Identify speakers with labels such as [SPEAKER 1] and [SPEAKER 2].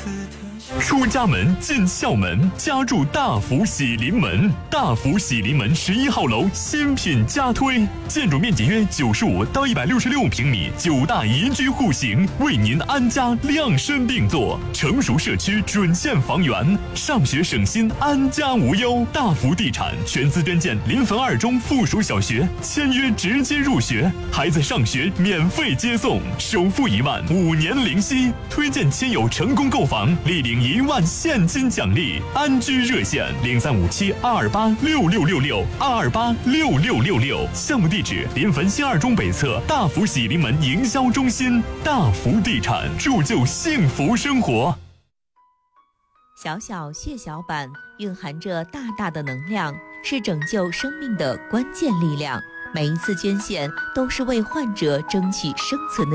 [SPEAKER 1] 出家门进校门，家住大福喜临门。大福喜临门11号楼新品加推，建筑面积约95到166平米，9大宜居户型，为您安家量身定做。成熟社区准线房源，上学省心，安家无忧。大福地产全资捐建临汾2中附属小学，签约直接入学，孩子上学免费接送，首付1万，5年零息。推荐亲友成功购房，立领1万现金奖励。安居热线035722826666，2286666。项目地址临汾新2中北侧大福喜临门营销中心。大福地产，铸就幸福生活。
[SPEAKER 2] 小小血小板蕴含着大大的能量，是拯救生命的关键力量。每一次捐献都是为患者争取生存的